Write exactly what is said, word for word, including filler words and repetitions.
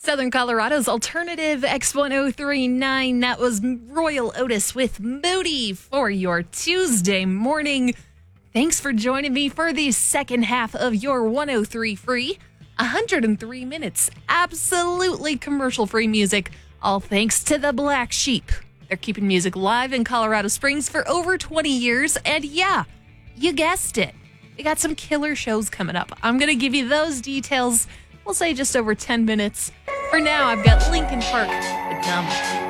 Southern Colorado's alternative X ten thirty-nine. That was Royal Otis with Moody for your Tuesday morning. Thanks for joining me for the second half of your one oh three free. one hundred three minutes, absolutely commercial-free music, all thanks to the Black Sheep. They're keeping music live in Colorado Springs for over twenty years, and yeah, you guessed it. We got some killer shows coming up. I'm going to give you those details, we'll say just over ten minutes. For now, I've got Linkin Park, The Dumb.